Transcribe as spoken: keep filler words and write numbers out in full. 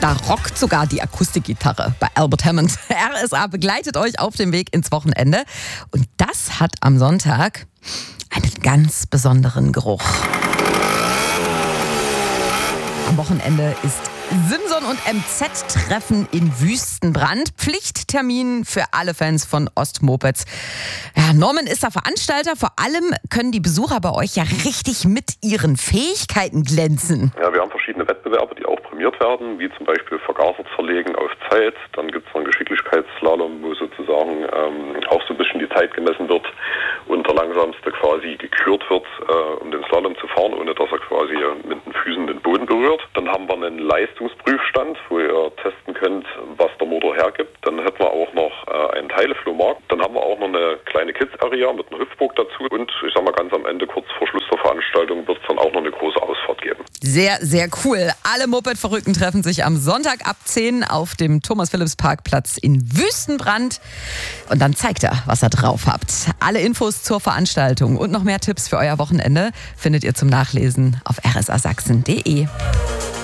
Da rockt sogar die Akustikgitarre bei Albert Hammond. R S A begleitet euch auf dem Weg ins Wochenende. Und das hat am Sonntag einen ganz besonderen Geruch. Am Wochenende ist Simson und M Z-Treffen in Wüstenbrand. Pflichttermin für alle Fans von Ostmopeds. Ja, Norman ist der Veranstalter. Vor allem können die Besucher bei euch ja richtig mit ihren Fähigkeiten glänzen. Ja, wir haben verschiedene Wettbewerbe, die auch prämiert werden, wie zum Beispiel Vergaser zerlegen auf Zeit. Dann gibt es noch einen Geschicklichkeitsslalom, wo sozusagen ähm, auch so ein bisschen die Zeit gemessen wird und der Langsamste quasi gekürt wird, äh, um den Slalom zu fahren, ohne dass er quasi mit den Füßen den Boden berührt. Dann haben wir einen Leistungsprüfstand, wo ihr testen könnt, was der Motor hergibt. Dann hätten wir auch noch äh, einen Teileflohmarkt. Dann haben wir auch noch eine kleine Kids-Area mit einer Hüpfburg dazu. Und ich sag mal, ganz am Ende, kurz vor Schluss der Veranstaltung, wird es dann auch noch eine große Ausfahrt geben. Sehr, sehr cool. Alle Moped-Verrückten treffen sich am Sonntag ab zehn auf dem Thomas-Philipps-Parkplatz in Wüstenbrand. Und dann zeigt er, was er drauf habt. Alle Infos zur Veranstaltung und noch mehr Tipps für euer Wochenende findet ihr zum Nachlesen auf r s a sachsen punkt d e.